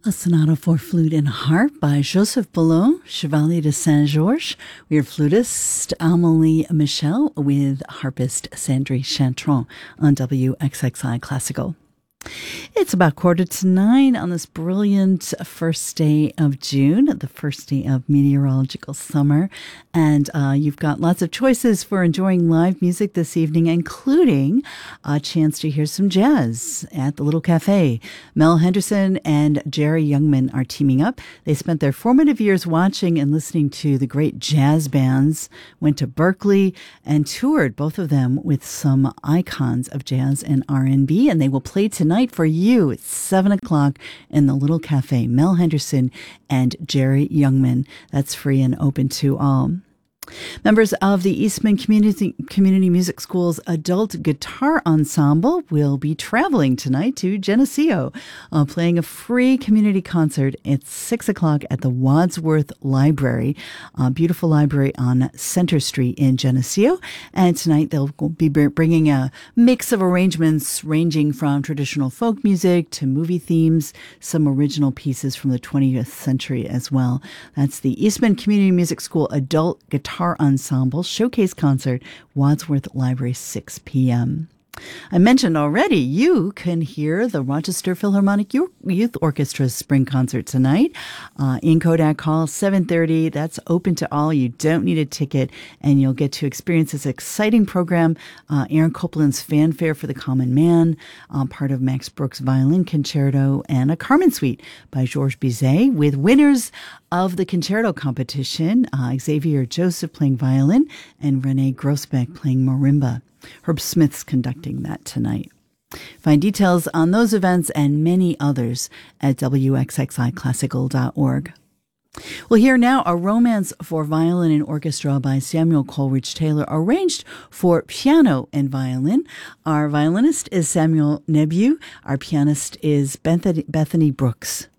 A sonata for flute and harp by Joseph Bellot, Chevalier de Saint-Georges. We are flutist Amélie Michel with harpist Sandrine Chantron on WXXI Classical. It's about 8:45 on this brilliant first day of June, the first day of meteorological summer. And you've got lots of choices for enjoying live music this evening, including a chance to hear some jazz at the Little Cafe. Mel Henderson and Jerry Youngman are teaming up. They spent their formative years watching and listening to the great jazz bands, went to Berkeley, and toured, both of them, with some icons of jazz and R&B. And they will play tonight for you at 7 o'clock in the Little Cafe. Mel Henderson and Jerry Youngman. That's free and open to all. Members of the Eastman Community Music School's Adult Guitar Ensemble will be traveling tonight to Geneseo, playing a free community concert at 6 o'clock at the Wadsworth Library, a beautiful library on Center Street in Geneseo. And tonight they'll be bringing a mix of arrangements ranging from traditional folk music to movie themes, some original pieces from the 20th century as well. That's the Eastman Community Music School Adult Guitar Ensemble Showcase Concert, Wadsworth Library, 6 p.m. I mentioned already, you can hear the Rochester Philharmonic Youth Orchestra's spring concert tonight in Kodak Hall, 7:30. That's open to all. You don't need a ticket, and you'll get to experience this exciting program. Aaron Copland's Fanfare for the Common Man, part of Max Brooks' Violin Concerto, and a Carmen Suite by Georges Bizet, with winners of the concerto competition, Xavier Joseph playing violin and Renee Grossbeck playing marimba. Herb Smith's conducting that tonight. Find details on those events and many others at wxxiclassical.org. We'll hear now a romance for violin and orchestra by Samuel Coleridge Taylor, arranged for piano and violin. Our violinist is Samuel Nebiu. Our pianist is Bethany Brooks.